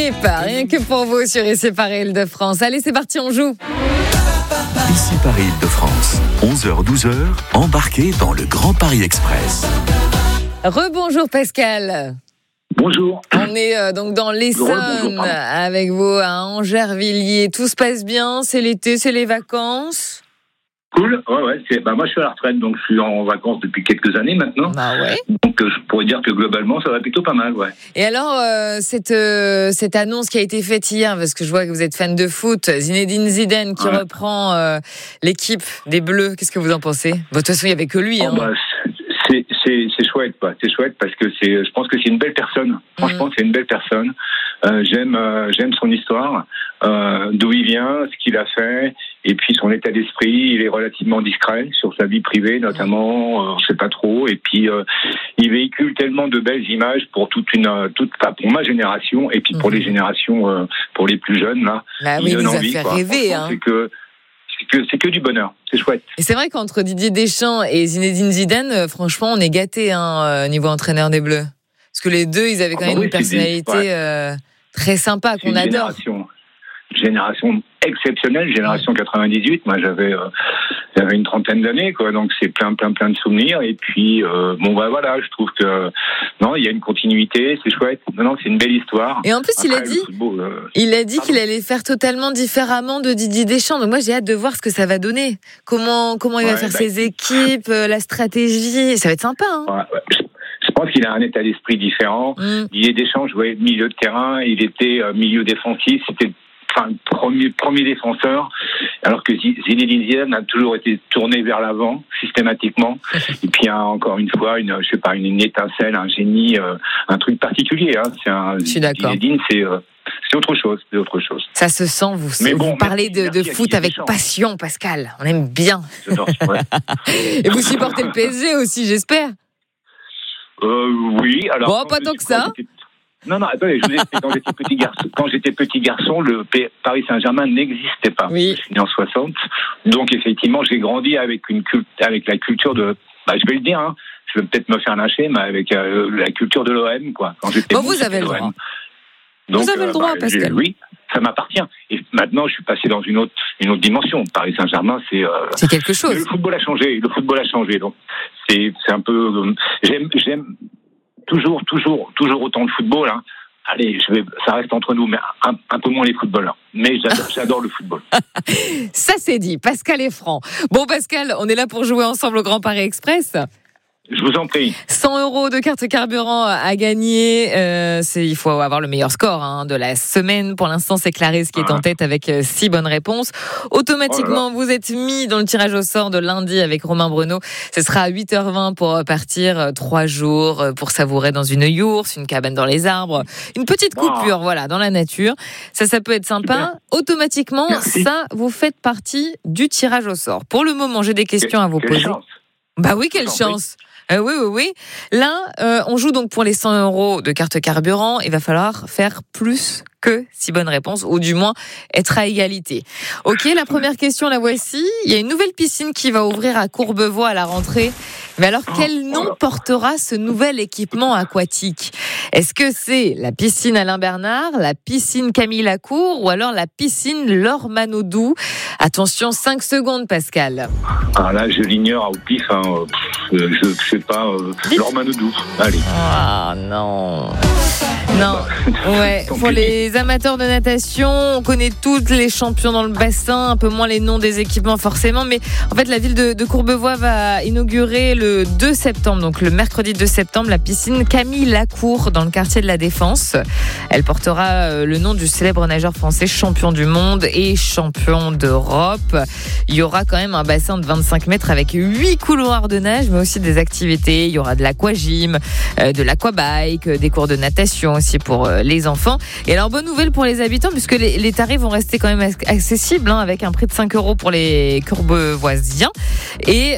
Philippe, rien que pour vous sur Ici Paris Île-de-France. Allez, c'est parti, on joue. Ici Paris Île-de-France, 11h-12h, embarquez dans le Grand Paris Express. Rebonjour Pascal. Bonjour. On est donc dans l'Essonne avec vous à Angervilliers. Tout se passe bien, c'est l'été, c'est les vacances. Cool, ouais. Moi je suis à la retraite, donc je suis en vacances depuis quelques années maintenant. Bah ouais. Donc je pourrais dire que globalement ça va plutôt pas mal, ouais. Et alors, cette annonce qui a été faite hier, parce que je vois que vous êtes fan de foot, Zinedine Zidane qui reprend l'équipe des Bleus, qu'est-ce que vous en pensez ? De toute façon, il n'y avait que lui. C'est chouette, quoi. C'est chouette parce que je pense que c'est une belle personne. Franchement, c'est une belle personne. J'aime son histoire, d'où il vient, ce qu'il a fait, et puis son état d'esprit. Il est relativement discret sur sa vie privée, notamment. On sait pas trop. Et puis, il véhicule tellement de belles images pour pour ma génération, et puis pour les générations, pour les plus jeunes là. Bah oui, il nous a fait rêver. C'est que du bonheur, c'est chouette. Et c'est vrai qu'entre Didier Deschamps et Zinedine Zidane, franchement, on est gâtés niveau entraîneur des Bleus. Parce que les deux, ils avaient quand même une personnalité très sympa qu'on adore. Génération exceptionnelle, génération 98. Moi, j'avais une trentaine d'années, quoi. Donc c'est plein de souvenirs. Et puis voilà, je trouve que non, il y a une continuité, c'est chouette. Non, c'est une belle histoire. Et en plus, il a dit qu'il allait faire totalement différemment de Didier Deschamps. Donc moi, j'ai hâte de voir ce que ça va donner. Comment il va faire ses équipes, la stratégie. Ça va être sympa. Hein. Je pense qu'il a un état d'esprit différent. Didier Deschamps jouait milieu de terrain, il était milieu défensif, c'était premier défenseur, alors que Zinedine Zidane a toujours été tourné vers l'avant systématiquement. Et puis encore une fois, une étincelle, un génie, un truc particulier. Hein. Je suis d'accord. Zinedine, c'est autre chose. Ça se sent. Vous parlez de foot avec passion, Pascal. On aime bien. Ouais. Et vous supportez le PSG aussi, j'espère. Oui. Alors. Pas tant que ça. Non, attendez, je vous explique, quand j'étais petit garçon, le Paris Saint-Germain n'existait pas. Oui. Je suis né en 60. Donc, effectivement, j'ai grandi avec la culture de, je vais le dire, hein, je vais peut-être me faire lâcher, mais avec la culture de l'OM, quoi. Quand j'étais vous avez le droit. Donc, vous avez le droit, Pascal. Oui, ça m'appartient. Et maintenant, je suis passé dans une autre dimension. Paris Saint-Germain, c'est quelque chose. Le football a changé. Donc, c'est un peu, j'aime toujours autant le football, hein. Allez, ça reste entre nous, mais un peu moins les footballeurs. Mais j'adore le football. Ça c'est dit, Pascal est franc. Bon Pascal, on est là pour jouer ensemble au Grand Paris Express. Je vous en prie. 100 € de carte carburant à gagner. Il faut avoir le meilleur score de la semaine. Pour l'instant, c'est Clarisse qui est en tête avec 6 bonnes réponses. Automatiquement, vous êtes mis dans le tirage au sort de lundi avec Romain Bruno. Ce sera à 8h20 pour partir 3 jours pour savourer dans une yourse, une cabane dans les arbres, une petite coupure, dans la nature. Ça peut être sympa. Super. Automatiquement, ça, vous faites partie du tirage au sort. Pour le moment, j'ai des questions à vous poser. Chance. Bah oui, quelle chance. Oui. Là, on joue donc pour les 100 € de carte carburant. Il va falloir faire plus que 6 bonnes réponses, ou du moins être à égalité. Ok, la première question, la voici. Il y a une nouvelle piscine qui va ouvrir à Courbevoie à la rentrée. Mais alors, quel nom portera ce nouvel équipement aquatique ? Est-ce que c'est la piscine Alain Bernard, la piscine Camille Lacour, ou alors la piscine Laure Manodou ? Attention, 5 secondes, Pascal. Ah là, je l'ignore au pif. Je sais pas. Laure Manodou. Allez. Ah non. Ouais. Pour les amateurs de natation, on connaît tous les champions dans le bassin, un peu moins les noms des équipements forcément, mais en fait la ville de Courbevoie va inaugurer le 2 septembre, donc le mercredi 2 septembre, la piscine Camille Lacour dans le quartier de la Défense. Elle portera le nom du célèbre nageur français champion du monde et champion d'Europe. Il y aura quand même un bassin de 25 mètres avec 8 couloirs de nage, mais aussi des activités. Il y aura de l'aquagym, de l'aquabike, des cours de natation aussi pour les enfants. Et alors, bonne nouvelle pour les habitants, puisque les tarifs vont rester quand même accessibles, avec un prix de 5 € pour les Courbevoisiens et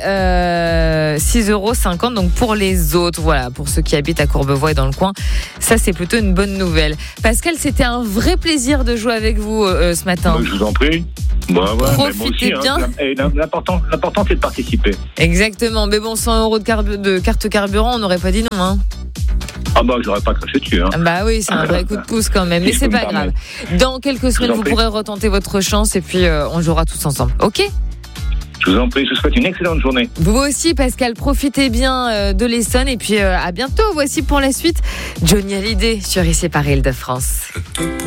6,50 € donc pour les autres. Voilà, pour ceux qui habitent à Courbevoie et dans le coin. Ça, c'est plutôt une bonne nouvelle. Pascal, c'était un vrai plaisir de jouer avec vous ce matin. Je vous en prie. Profitez bien. L'important, c'est de participer. Exactement. Mais bon, 100 € de carte carburant, on n'aurait pas dit non. Ah bah, j'aurais pas craché dessus. Hein. Bah oui, c'est un vrai coup de pouce quand même, mais c'est pas grave. Dans quelques semaines, vous pourrez retenter votre chance et puis on jouera tous ensemble. Ok ? Je vous en prie, je vous souhaite une excellente journée. Vous aussi, Pascal, profitez bien de l'Essonne et puis à bientôt. Voici pour la suite Johnny Hallyday sur ICI par Île-de-France.